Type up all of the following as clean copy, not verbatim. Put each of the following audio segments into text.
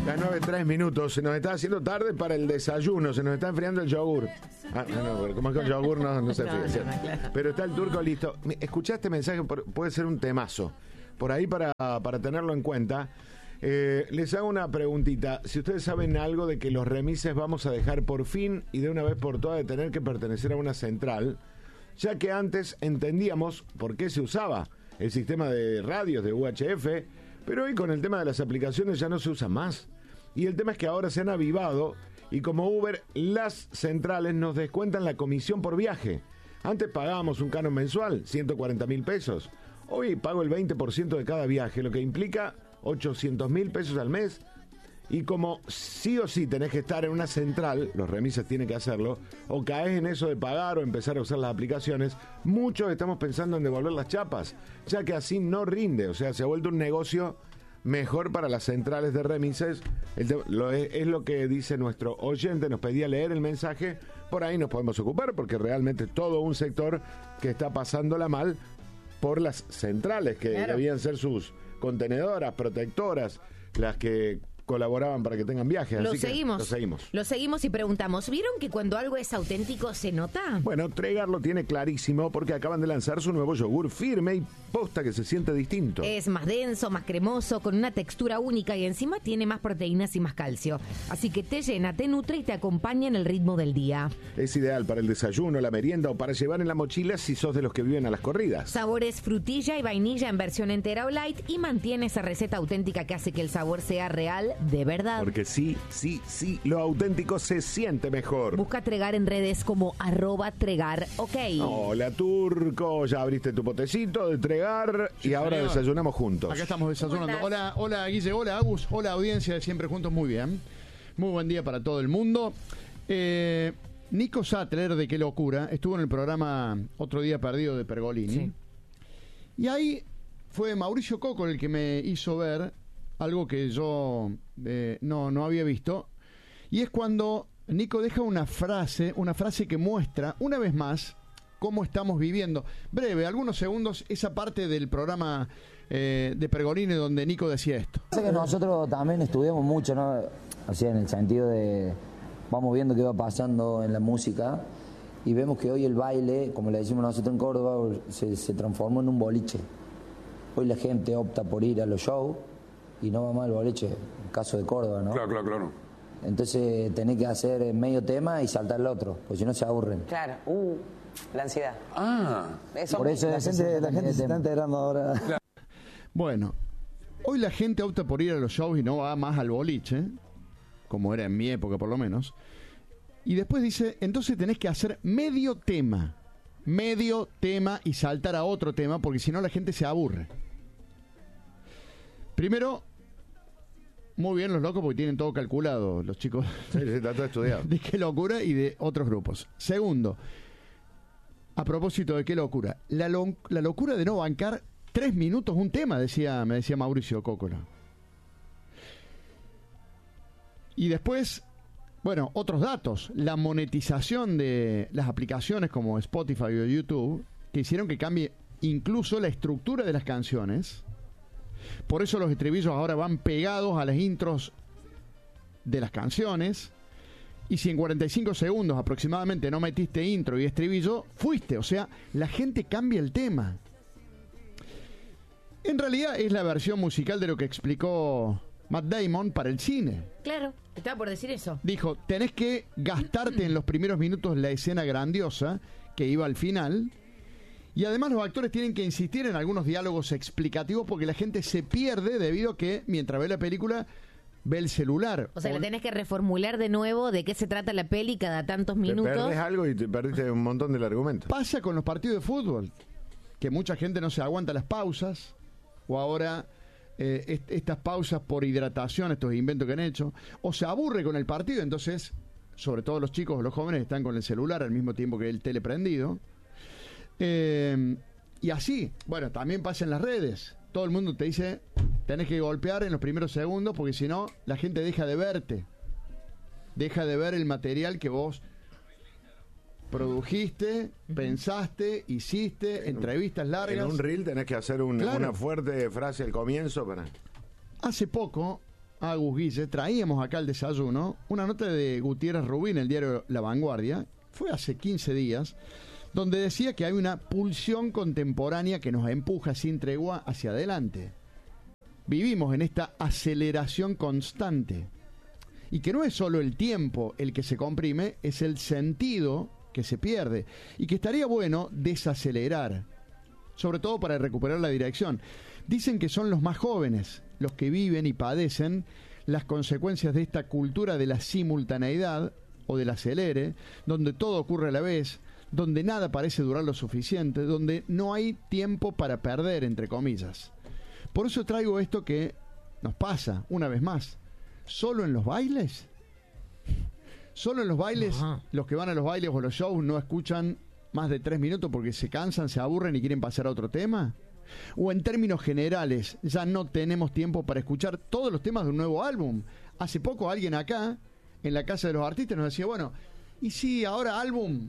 Las 9:03. Se nos está haciendo tarde para el desayuno. Se nos está enfriando el yogur. No, como es que el yogur no se enfría. Claro. Pero está el turco listo. Escuchá este mensaje, puede ser un temazo. Por ahí para tenerlo en cuenta. Les hago una preguntita. Si ustedes saben algo de que los remises vamos a dejar por fin y de una vez por todas de tener que pertenecer a una central, ya que antes entendíamos por qué se usaba el sistema de radios de UHF, pero hoy con el tema de las aplicaciones ya no se usa más. Y el tema es que ahora se han avivado y como Uber, las centrales nos descuentan la comisión por viaje. Antes pagábamos un canon mensual, 140.000 pesos. Hoy pago el 20% de cada viaje, lo que implica 800.000 pesos al mes. Y como sí o sí tenés que estar en una central, los remises tienen que hacerlo, o caes en eso de pagar o empezar a usar las aplicaciones, muchos estamos pensando en devolver las chapas, ya que así no rinde, o sea, se ha vuelto un negocio mejor para las centrales de remises. Es lo que dice nuestro oyente, nos pedía leer el mensaje, por ahí nos podemos ocupar, porque realmente todo un sector que está pasándola mal por las centrales, que claro, debían ser sus contenedoras, protectoras, las que colaboraban para que tengan viajes. Lo seguimos y preguntamos, ¿vieron que cuando algo es auténtico se nota? Bueno, Tregar lo tiene clarísimo porque acaban de lanzar su nuevo yogur firme y posta que se siente distinto. Es más denso, más cremoso, con una textura única y encima tiene más proteínas y más calcio. Así que te llena, te nutre y te acompaña en el ritmo del día. Es ideal para el desayuno, la merienda o para llevar en la mochila si sos de los que viven a las corridas. Sabores frutilla y vainilla en versión entera o light y mantiene esa receta auténtica que hace que el sabor sea real de verdad. Porque sí, lo auténtico se siente mejor. Busca Tregar en redes como @Tregar, ok. Hola, Turco, ya abriste tu potecito de Tregar y ahora desayunamos juntos. Acá estamos desayunando. Hola Guille, hola Agus, hola audiencia de Siempre Juntos, muy bien. Muy buen día para todo el mundo. Nico Sattler, de Qué Locura, estuvo en el programa Otro Día Perdido de Pergolini. Sí. Y ahí fue Mauricio Coco el que me hizo ver algo que yo no había visto, y es cuando Nico deja una frase que muestra, una vez más, cómo estamos viviendo. Breve, algunos segundos, esa parte del programa de Pergolini donde Nico decía esto. Sé que nosotros también estudiamos mucho, ¿no? O sea, en el sentido de, vamos viendo qué va pasando en la música, y vemos que hoy el baile, como le decimos nosotros en Córdoba, se transformó en un boliche. Hoy la gente opta por ir a los shows y no va mal el boliche, en caso de Córdoba, ¿no? Claro. Entonces tenés que hacer medio tema y saltar el otro, porque si no se aburren. Claro, la ansiedad. Eso, por eso la gente se está enterando ahora. Claro. Bueno, hoy la gente opta por ir a los shows y no va más al boliche, como era en mi época por lo menos, y después dice, entonces tenés que hacer medio tema y saltar a otro tema, porque si no la gente se aburre. Primero, muy bien los locos porque tienen todo calculado, los chicos. Sí, está todo estudiado. De Qué Locura y de otros grupos. Segundo, a propósito de Qué Locura, la locura de no bancar 3 minutos un tema, me decía Mauricio Cócola. Y después, bueno, otros datos. La monetización de las aplicaciones como Spotify o YouTube, que hicieron que cambie incluso la estructura de las canciones. Por eso los estribillos ahora van pegados a las intros de las canciones. Y si en 45 segundos aproximadamente no metiste intro y estribillo, fuiste. O sea, la gente cambia el tema. En realidad es la versión musical de lo que explicó Matt Damon para el cine. Claro, estaba por decir eso. Dijo, tenés que gastarte en los primeros minutos la escena grandiosa que iba al final. Y además los actores tienen que insistir en algunos diálogos explicativos porque la gente se pierde debido a que mientras ve la película ve el celular. O sea, le tenés que reformular de nuevo de qué se trata la peli cada tantos minutos. Te perdés algo y te perdiste un montón del argumento. Pasa con los partidos de fútbol, que mucha gente no se aguanta las pausas, o ahora estas pausas por hidratación, estos inventos que han hecho, o se aburre con el partido, entonces, sobre todo los chicos o los jóvenes están con el celular al mismo tiempo que el tele prendido. Y así, bueno, también pasa en las redes. Todo el mundo te dice, tenés que golpear en los primeros segundos porque si no, la gente deja de verte. Deja de ver el material que vos produjiste, pensaste, hiciste, entrevistas largas. En un reel tenés que hacer una fuerte frase al comienzo para... Hace poco, Agus, Guille, traíamos acá al desayuno una nota de Gutiérrez Rubín, el diario La Vanguardia, fue hace 15 días, donde decía que hay una pulsión contemporánea que nos empuja sin tregua hacia adelante. Vivimos en esta aceleración constante. Y que no es solo el tiempo el que se comprime, es el sentido que se pierde. Y que estaría bueno desacelerar, sobre todo para recuperar la dirección. Dicen que son los más jóvenes los que viven y padecen las consecuencias de esta cultura de la simultaneidad o del acelere, donde todo ocurre a la vez, donde nada parece durar lo suficiente, donde no hay tiempo para perder, entre comillas. Por eso traigo esto que nos pasa, una vez más. ¿Solo en los bailes? ¿Solo en los bailes? Ajá. Los que van a los bailes o los shows no escuchan más de 3 minutos porque se cansan, se aburren y quieren pasar a otro tema. ¿O en términos generales ya no tenemos tiempo para escuchar todos los temas de un nuevo álbum? Hace poco alguien acá, en la Casa de los Artistas, nos decía, bueno, y sí, ahora álbum,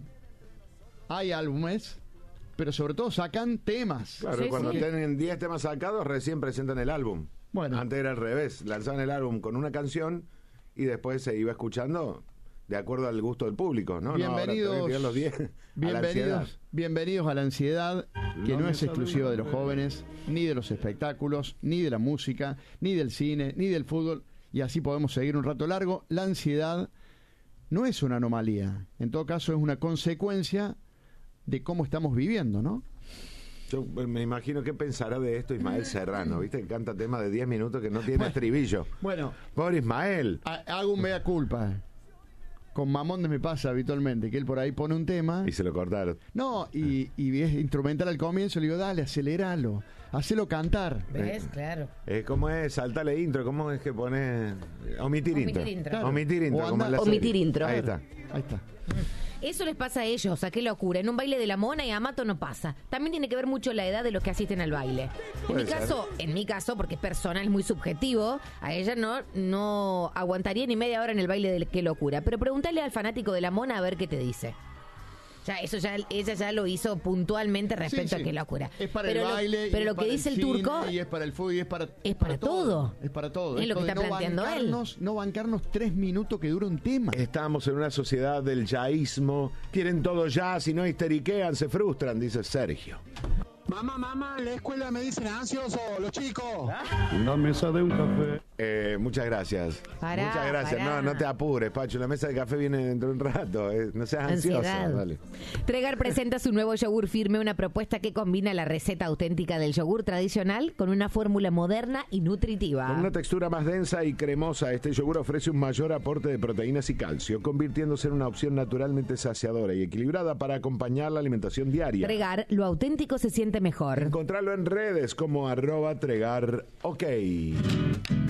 hay álbumes, pero sobre todo sacan temas. Claro, Sí, cuando sí. tienen 10 temas sacados, recién presentan el álbum. Bueno. Antes era al revés, lanzaban el álbum con una canción y después se iba escuchando de acuerdo al gusto del público, ¿no? Bienvenidos, no, ahora tenés que tirar los 10 a la ansiedad. bienvenidos a la ansiedad, que no es exclusiva de los jóvenes, ni de los espectáculos, ni de la música, ni del cine, ni del fútbol, y así podemos seguir un rato largo. La ansiedad no es una anomalía, en todo caso es una consecuencia de cómo estamos viviendo, ¿no? Yo me imagino qué pensará de esto Ismael Serrano, ¿viste? Que canta temas de 10 minutos que no tiene estribillo. Bueno, Pobre Ismael. hago un mea culpa. Con Mamonde me pasa habitualmente, que él por ahí pone un tema. Y se lo cortaron. No, y es instrumental al comienzo, le digo, dale, aceléralo, hacelo cantar. ¿Ves? Claro. ¿Cómo es? Saltale intro. ¿Cómo es que pone? Omitir intro. Claro. Omitir intro. O Como en la omitir serie. intro. Ahí está. Ahí está. Eso les pasa a ellos, o sea, qué locura. En un baile de la Mona y Amato no pasa. También tiene que ver mucho la edad de los que asisten al baile. Puede ser. En mi caso, porque es personal, es muy subjetivo, a ella no aguantaría ni media hora en el baile de qué locura. Pero pregúntale al fanático de la Mona a ver qué te dice. Ella ya lo hizo puntualmente respecto Sí, sí. a qué locura. Es para Pero el baile, pero y lo es que para dice el cine, turco y es para el fútbol, y es para todo. Es para todo. Es lo que Esto de está planteando él. No bancarnos 3 minutos que dura un tema. Estamos en una sociedad del yaísmo. Quieren todo ya, si no histeriquean, se frustran, dice Sergio. Mamá, en la escuela me dicen ansioso, los chicos. Una mesa de un café. Muchas gracias. Pará, Muchas gracias. pará. No te apures, Pacho. La mesa de café viene dentro de un rato. No seas ansioso. Ansiedad. Dale. Tregar presenta su nuevo yogur firme, una propuesta que combina la receta auténtica del yogur tradicional con una fórmula moderna y nutritiva. Con una textura más densa y cremosa, este yogur ofrece un mayor aporte de proteínas y calcio, convirtiéndose en una opción naturalmente saciadora y equilibrada para acompañar la alimentación diaria. Tregar, lo auténtico se siente mejor. Encontrarlo en redes como @tregar. Ok.